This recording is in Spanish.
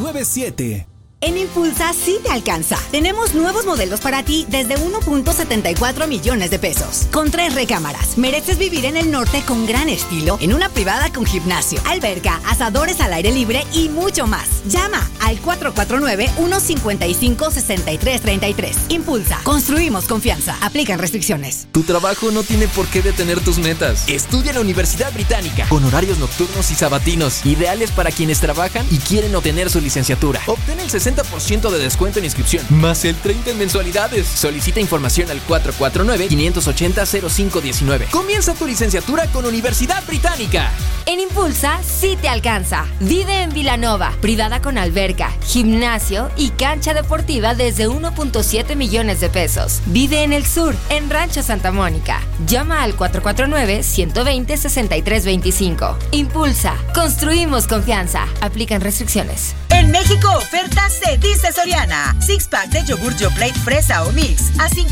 449-9797. En Impulsa sí te alcanza. Tenemos nuevos modelos para ti desde 1.74 millones de pesos. Con 3 recámaras, mereces vivir en el norte con gran estilo, en una privada con gimnasio, alberca, asadores al aire libre y mucho más. Llama al 449-155-6333. Impulsa. Construimos confianza. Aplican restricciones. Tu trabajo no tiene por qué detener tus metas. Estudia en la Universidad Británica, con horarios nocturnos y sabatinos, ideales para quienes trabajan y quieren obtener su licenciatura. Obtén el 60% de descuento en inscripción, más el 30% en mensualidades. Solicita información al 449-580-0519. Comienza tu licenciatura con Universidad Británica. En Impulsa sí te alcanza. Vive en Vilanova, privada con alberca, gimnasio y cancha deportiva desde 1.7 millones de pesos. Vive en el sur, en Rancho Santa Mónica. Llama al 449-120-6325. Impulsa. Construimos confianza. Aplican restricciones. En México, ofertas se dice Soriana. 6-pack de yogur Yoplait fresa o mix a